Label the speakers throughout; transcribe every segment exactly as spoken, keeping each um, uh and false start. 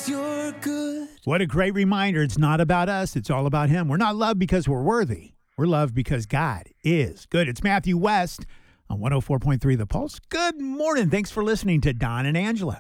Speaker 1: 'cause you're good.
Speaker 2: What a great reminder. It's not about us. It's all about him. We're not loved because we're worthy. We're loved because God is good. It's Matthew West on one oh four point three The Pulse. Good morning. Thanks for listening to Don and Angela.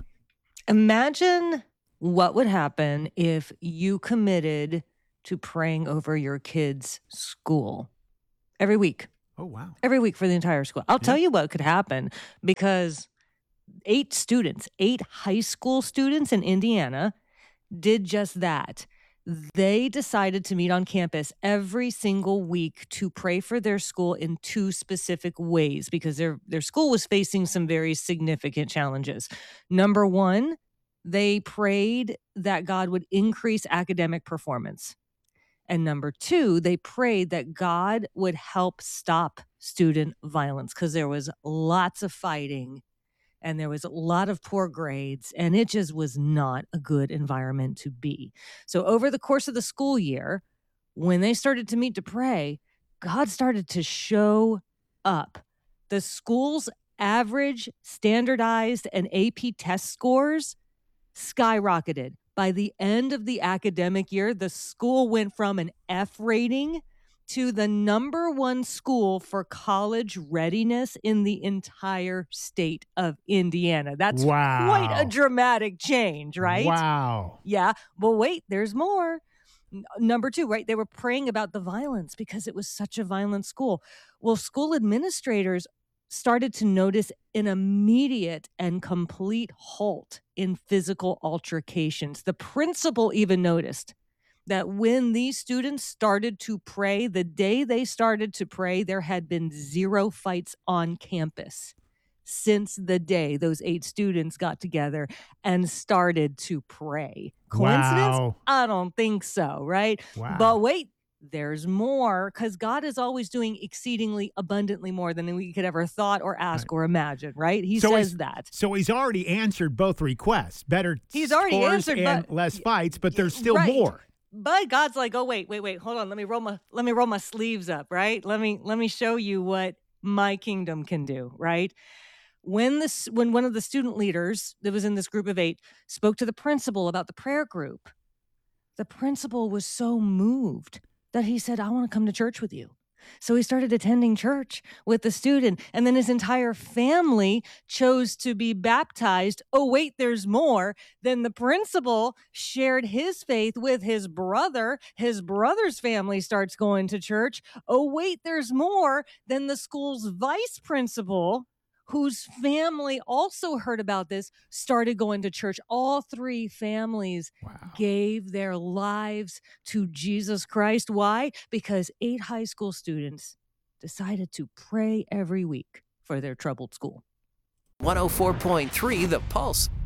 Speaker 3: Imagine what would happen if you committed to praying over your kids' school every week.
Speaker 2: Oh, wow.
Speaker 3: Every week for the entire school. I'll yeah. tell you what could happen, because eight students, eight high school students in Indiana did just that. They decided to meet on campus every single week to pray for their school in two specific ways, because their, their school was facing some very significant challenges. Number one, they prayed that God would increase academic performance. And number two, they prayed that God would help stop student violence, because there was lots of fighting and there was a lot of poor grades, and it just was not a good environment to be. So over the course of the school year, when they started to meet to pray, God started to show up. The school's average, standardized, and A P test scores skyrocketed. By the end of the academic year, the school went from an F rating to the number one school for college readiness in the entire state of Indiana. That's
Speaker 2: wow.
Speaker 3: quite a dramatic change, right?
Speaker 2: Wow.
Speaker 3: Yeah. But wait, there's more. N- number two, right? They were praying about the violence because it was such a violent school. Well, school administrators started to notice an immediate and complete halt in physical altercations. The principal even noticed that when these students started to pray, the day they started to pray, there had been zero fights on campus since the day those eight students got together and started to pray. Coincidence?
Speaker 2: Wow.
Speaker 3: I don't think so, right?
Speaker 2: Wow.
Speaker 3: But wait, there's more, because God is always doing exceedingly abundantly more than we could ever thought or ask right. or imagine, right? He
Speaker 2: so
Speaker 3: says that.
Speaker 2: So he's already answered both requests. Better
Speaker 3: he's already
Speaker 2: scores
Speaker 3: answered,
Speaker 2: and
Speaker 3: but,
Speaker 2: less fights, but there's still
Speaker 3: right.
Speaker 2: more.
Speaker 3: But God's like, oh, wait, wait, wait, hold on. Let me roll my let me roll my sleeves up, right? Let me let me show you what my kingdom can do, right? When this when one of the student leaders that was in this group of eight spoke to the principal about the prayer group, the principal was so moved that he said, I want to come to church with you. So he started attending church with the student, and then his entire family chose to be baptized. Oh, wait, there's more. Then the principal shared his faith with his brother. His brother's family starts going to church. Oh, wait, there's more. Then the school's vice principal, whose family also heard about this, started going to church. All three families
Speaker 2: wow.
Speaker 3: gave their lives to Jesus Christ. Why? Because eight high school students decided to pray every week for their troubled school.
Speaker 1: one oh four point three The Pulse.